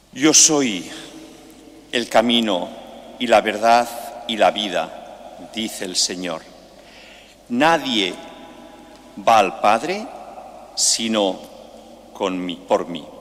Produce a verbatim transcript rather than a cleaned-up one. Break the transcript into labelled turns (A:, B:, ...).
A: Yo soy el camino y la verdad y la vida, dice el Señor. Nadie va al Padre sino con mí, por mí.